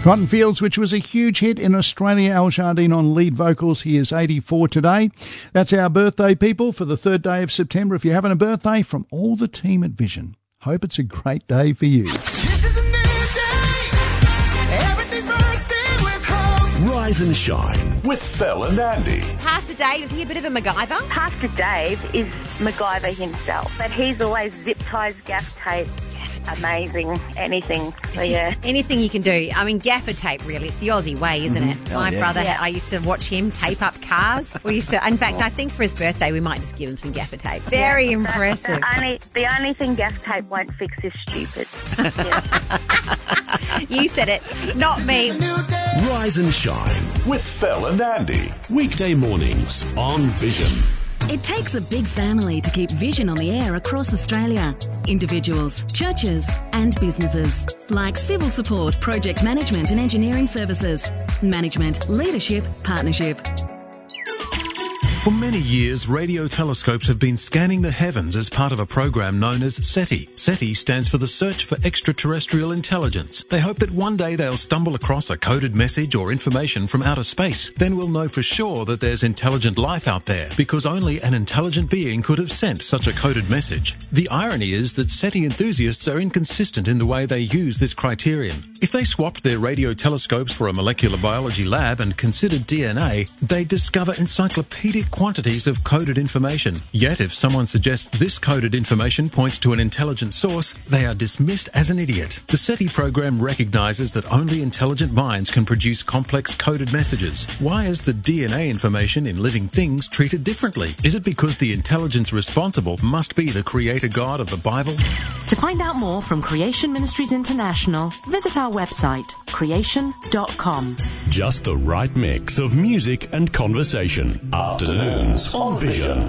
Cotton Fields, which was a huge hit in Australia. Al Jardine on lead vocals. He is 84 today. That's our birthday, people, for the 3rd day of September. If you're having a birthday, from all the team at Vision, hope it's a great day for you. This is a new day. Everything's bursting with hope. Rise and shine with Phil and Andy. Pastor Dave, is he a bit of a MacGyver? Pastor Dave is MacGyver himself, but he's always zip ties, gaff tape. Amazing. Anything. So, yeah. Anything you can do. I mean, gaffer tape, really. It's the Aussie way, isn't it? Oh, My yeah. brother, I used to watch him tape up cars. In fact, I think for his birthday, we might just give him some gaffer tape. Very impressive. The only thing gaff tape won't fix is stupid. Yeah. You said it, not me. Rise and shine with Phil and Andy. Weekday mornings on Vision. It takes a big family to keep Vision on the air across Australia. Individuals, churches and businesses. Like civil support, project management and engineering services. Management, leadership, partnership. For many years, radio telescopes have been scanning the heavens as part of a program known as SETI. SETI stands for the Search for Extraterrestrial Intelligence. They hope that one day they'll stumble across a coded message or information from outer space. Then we'll know for sure that there's intelligent life out there, because only an intelligent being could have sent such a coded message. The irony is that SETI enthusiasts are inconsistent in the way they use this criterion. If they swapped their radio telescopes for a molecular biology lab and considered DNA, they'd discover encyclopedic quantities of coded information. Yet if someone suggests this coded information points to an intelligent source, they are dismissed as an idiot. The SETI program recognises that only intelligent minds can produce complex coded messages. Why is the DNA information in living things treated differently? Is it because the intelligence responsible must be the creator God of the Bible? To find out more from Creation Ministries International, visit our website, creation.com. Just the right mix of music and conversation. Afternoons on Vision.